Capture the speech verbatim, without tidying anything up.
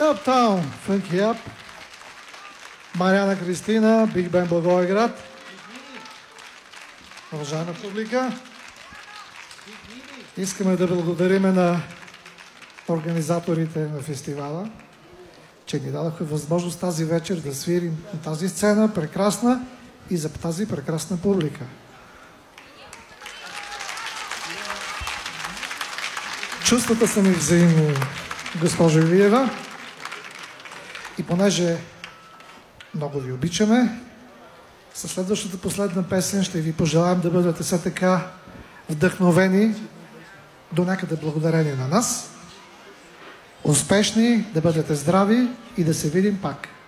Uptown, Funky Up, Мариана Кристина, Биг Бен Благоевград. Уважаема публика, искаме да благодариме на организаторите на фестивала, че ни дадоха възможност тази вечер да свирим на тази сцена прекрасна и за тази прекрасна публика. Чувствата са ми взаимни, госпожо Илиева. И понеже много ви обичаме, със следващата последна песен ще ви пожелаем да бъдете все така вдъхновени до някъде благодарение на нас. Успешни, да бъдете здрави и да се видим пак.